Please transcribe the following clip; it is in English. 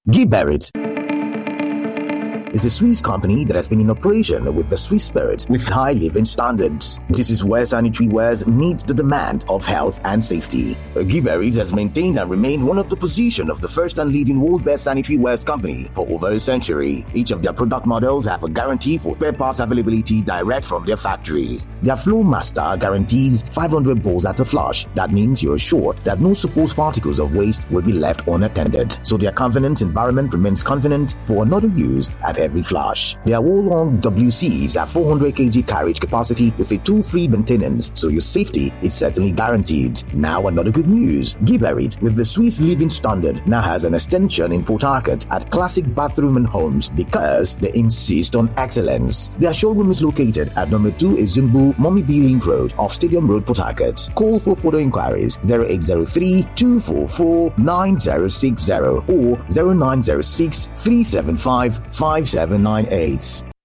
Geberit is a Swiss company that has been in operation with the Swiss spirit with high living standards. This is where sanitary wares meet the demand of health and safety. Geberit has maintained and remained one of the position of the first and leading world-best sanitary wares company for over a century. Each of their product models have a guarantee for spare parts availability direct from their factory. Their Flow Master guarantees 500 balls at a flush. That means you're sure that no supposed particles of waste will be left unattended. So their confident environment remains confident for another use at every flush. Their wall-long WCs have 400 kg carriage capacity with a tool-free maintenance, so your safety is certainly guaranteed. Now another good news. Geberit, with the Swiss living standard, now has an extension in Port Harcourt at Classic Bathroom and Homes because they insist on excellence. Their showroom is located at number 2 Izumbu Mommy B Link Road off Stadium Road, Port Harcourt. Call for further inquiries 0803 244 9060 or 0906 375 5798.